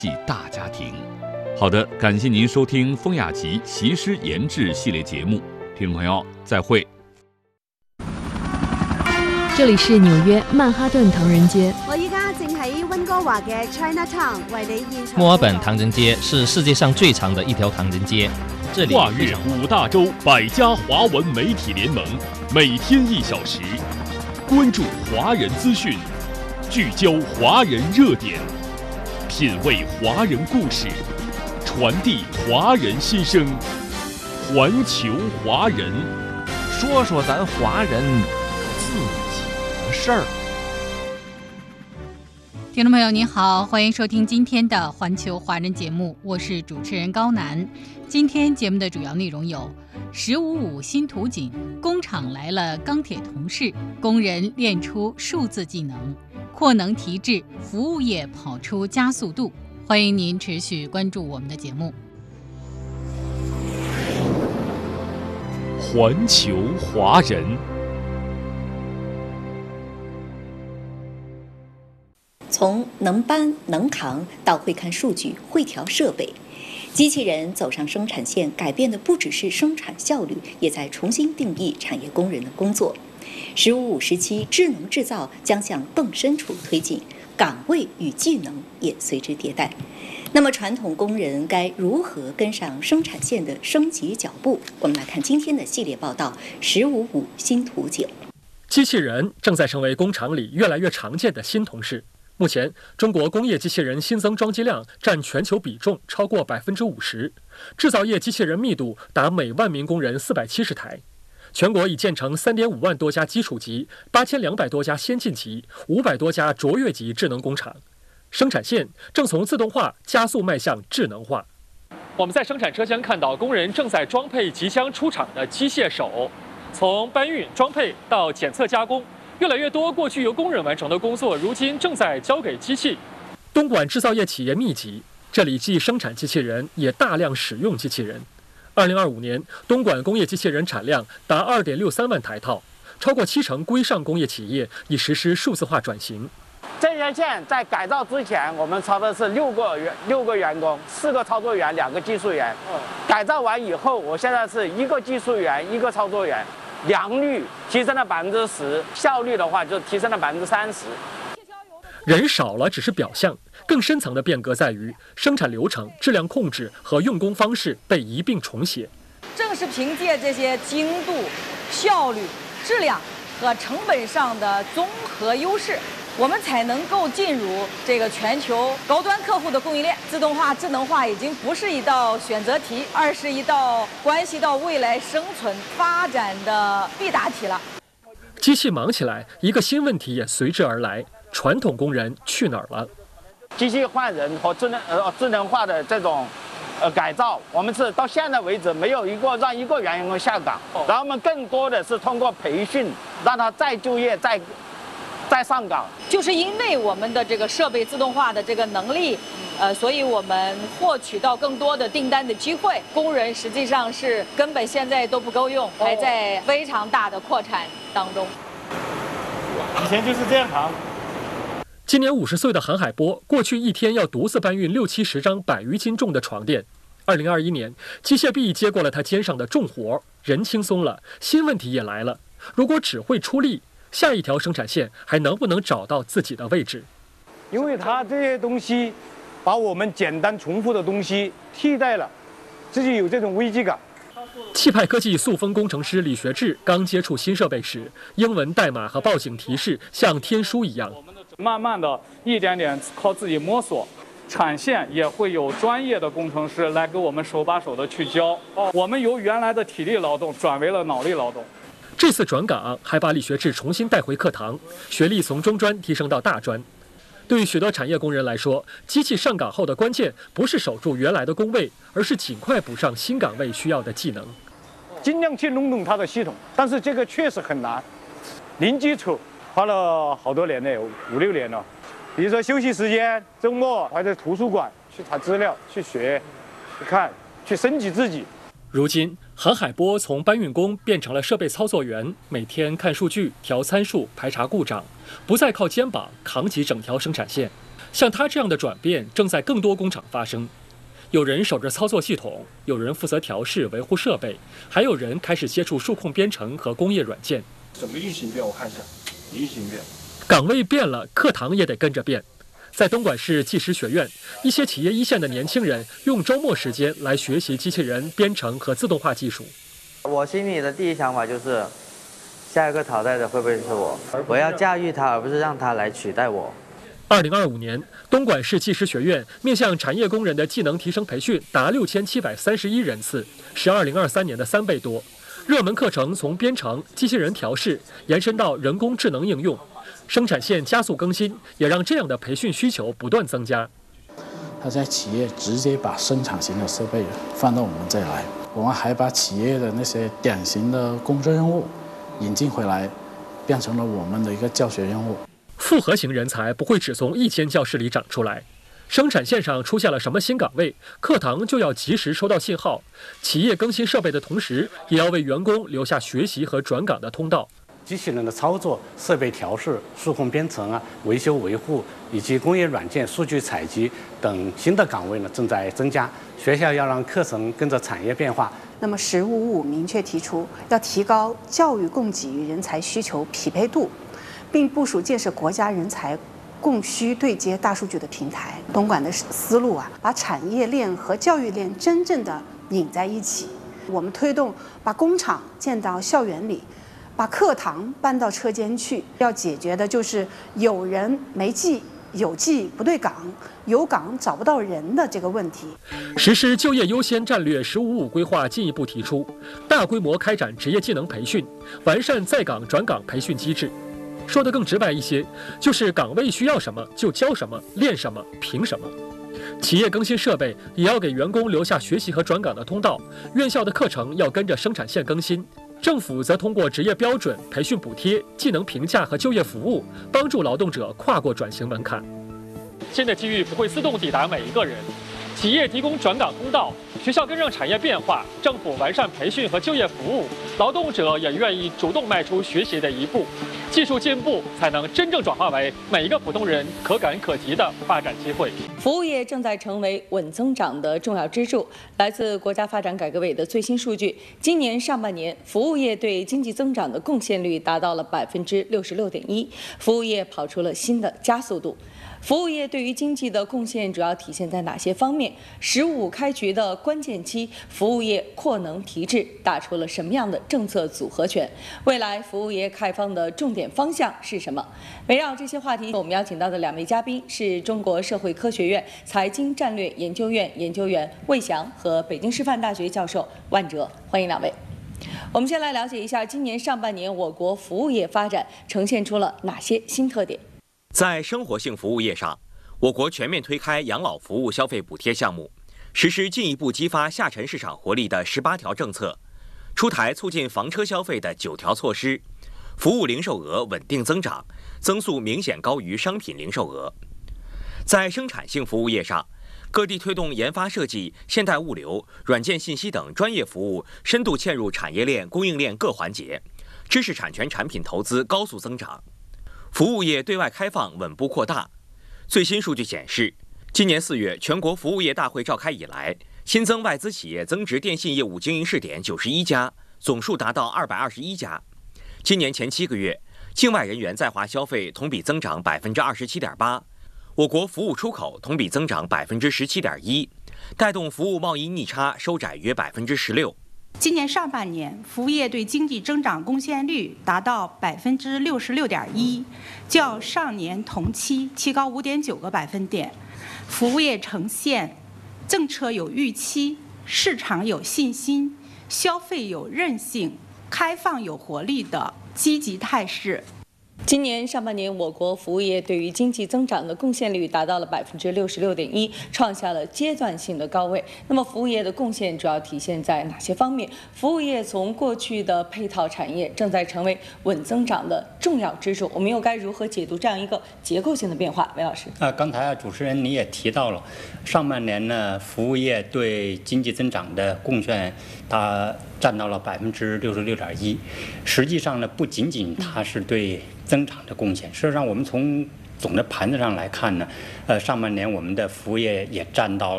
系大家庭。好的，感谢您收听风雅集习诗研制系列节目，听众朋友再会。 这里是纽约曼哈顿唐人街。 我依家正喺温哥華嘅 Chinatown 為你現場。 墨爾本唐人街是世界上最长的一条唐人街。这里跨越5大洲100家华文媒体联盟，每天1小时，关注华人资讯，聚焦华人热点，品味华人故事，传递华人心声，环球华人， 说说咱华人自己的事儿。 听众朋友您好，欢迎收听今天的环球华人节目，我是主持人高楠。今天节目的主要内容有15.5新图景，工厂来了钢铁同事，工人练出数字技能，扩能提质，服务业跑出加速度。欢迎您持续关注我们的节目。 环球华人。 从能搬能扛到会看数据、会调设备，机器人走上生产线，改变的不只是生产效率，也在重新定义产业工人的工作。15.5时期，智能制造将向更深处推进，岗位与技能也随之迭代。那么，传统工人该如何跟上生产线的升级脚步？我们来看今天的系列报道：15.5新图景。 机器人正在成为工厂里越来越常见的新同事。目前，中国工业机器人新增装机量占全球比重超过50%，制造业机器人密度达每万名工人470台。全国已建成3.5万多家基础级、8200多家先进级、500多家卓越级智能工厂。生产线正从自动化加速迈向智能化。我们在生产车间看到工人正在装配即将出厂的机械手，从搬运、装配到检测加工。越来越多过去由工人完成的工作，如今正在交给机器。东莞制造业企业密集，这里既生产机器人，也大量使用机器人。2025年，东莞工业机器人产量达2.63万台套，超过70%规上工业企业已实施数字化转型。 这些线在改造之前，我们操的是6个员工，4个操作员，2个技术员。改造完以后，我现在是1个技术员，1个操作员。良率提升了10%，效率的话就提升了30%。 人少了只是表象，更深层的变革在于生产流程、质量控制和用工方式被一并重写。 正是凭借这些精度、效率、质量和成本上的综合优势，我们才能够进入这个全球高端客户的供应链。自动化、智能化已经不是一道选择题，而是一道关系到未来生存发展的必答题了。 机器忙起来，一个新问题也随之而来：传统工人去哪儿了？ 机器换人和智能化的这种改造，我们是到现在为止没有让一个员工下岗，然后我们更多的是通过培训让他再就业再上岗。 就是因为我们的这个设备自动化的这个能力，所以我们获取到更多的订单的机会。工人实际上是根本现在都不够用，还在非常大的扩产当中。 以前就是这样扛。 今年50岁的韩海波，过去一天要独自搬运60-70张100余斤重的床垫。2021年，机械臂接过了他肩上的重活，人轻松了，新问题也来了：如果只会出力，下一条生产线还能不能找到自己的位置？ 因为它这些东西把我们简单重复的东西替代了，自己有这种危机感。 气派科技塑封工程师李学志刚接触新设备时，英文代码和报警提示像天书一样。 慢慢的一点点靠自己摸索，产线也会有专业的工程师来给我们手把手的去教。我们由原来的体力劳动转为了脑力劳动。 这次转岗还把李学志重新带回课堂，学历从中专提升到大专。对于许多产业工人来说，机器上岗后的关键不是守住原来的工位，而是尽快补上新岗位需要的技能。 尽量去弄懂它的系统，但是这个确实很难。零基础花了好多年了，5-6年了。比如说休息时间、周末还在图书馆去查资料、去学、去看、去升级自己。 如今，韩海波从搬运工变成了设备操作员，每天看数据、调参数、排查故障，不再靠肩膀扛起整条生产线。 像他这样的转变正在更多工厂发生。有人守着操作系统，有人负责调试维护设备，还有人开始接触数控编程和工业软件。 整个运行变，我看一下，运行变。 岗位变了，课堂也得跟着变。在东莞市技师学院，一些企业一线的年轻人用周末时间来学习机器人编程和自动化技术。 我心里的第一想法就是，下一个淘汰的会不会是我？我要驾驭它，而不是让它来取代我。 2025年，东莞市技师学院面向产业工人的技能提升培训达6731人次，是2023年的3倍多。热门课程从编程、机器人调试延伸到人工智能应用，生产线加速更新，也让这样的培训需求不断增加。 他在企业直接把生产型的设备放到我们这里来，我们还把企业的那些典型的工作任务引进回来，变成了我们的一个教学任务。 复合型人才不会只从一间教室里长出来，生产线上出现了什么新岗位，课堂就要及时收到信号。企业更新设备的同时，也要为员工留下学习和转岗的通道。 机器人的操作、设备调试、数控编程维修维护以及工业软件、数据采集等新的岗位呢正在增加。学校要让课程跟着产业变化。 那么“1555”明确提出要提高教育供给与人才需求匹配度，并部署建设国家人才供需对接大数据的平台。东莞的思路把产业链和教育链真正的拧在一起。我们推动把工厂建到校园里，把课堂搬到车间去。要解决的就是有人没技，有技不对岗，有岗找不到人的这个问题。 实施就业优先战略“1555”规划进一步提出，大规模开展职业技能培训，完善在岗转岗培训机制。说得更直白一些，就是岗位需要什么就教什么，练什么凭什么。企业更新设备也要给员工留下学习和转岗的通道，院校的课程要跟着生产线更新，政府则通过职业标准、培训补贴、技能评价和就业服务，帮助劳动者跨过转型门槛。新的机遇不会自动抵达每一个人，企业提供转岗通道，学校跟上产业变化，政府完善培训和就业服务，劳动者也愿意主动迈出学习的一步。技术进步才能真正转化为每一个普通人可感可及的发展机会。 服务业正在成为稳增长的重要支柱。来自国家发展改革委的最新数据，今年上半年，服务业对经济增长的贡献率达到了66.1%，服务业跑出了新的加速度。服务业对于经济的贡献主要体现在哪些方面？“1555”开局的关键期，服务业扩能提质打出了什么样的政策组合拳？未来服务业开放的重点方向是什么？围绕这些话题，我们邀请到的2位嘉宾是中国社会科学院财经战略研究院研究员魏翔和北京师范大学教授万哲，欢迎2位。我们先来了解一下今年上半年我国服务业发展呈现出了哪些新特点。 在生活性服务业上，我国全面推开养老服务消费补贴项目，实施进一步激发下沉市场活力的18条政策，出台促进房车消费的9条措施，服务零售额稳定增长，增速明显高于商品零售额。在生产性服务业上，各地推动研发设计、现代物流、软件信息等专业服务深度嵌入产业链、供应链各环节，知识产权产品投资高速增长。服务业对外开放稳步扩大。最新数据显示，今年4月全国服务业大会召开以来，新增外资企业增值电信业务经营试点91家，总数达到221家。今年前7个月，境外人员在华消费同比增长27.8%，我国服务出口同比增长17.1%，带动服务贸易逆差收窄约16%。 今年上半年，服务业对经济增长贡献率达到66.1%，较上年同期提高5.9个百分点。服务业呈现政策有预期、市场有信心、消费有韧性、开放有活力的积极态势。 今年上半年，我国服务业对于经济增长的贡献率达到了66.1%，创下了阶段性的高位。那么，服务业的贡献主要体现在哪些方面？服务业从过去的配套产业正在成为稳增长的重要支柱，我们又该如何解读这样一个结构性的变化？韦老师， 刚才主持人你也提到了，上半年呢，服务业对经济增长的贡献，它占到了66.1%。实际上呢，不仅仅它是对增长的贡献，事实上我们从总的盘子上来看呢，上半年我们的服务业也占到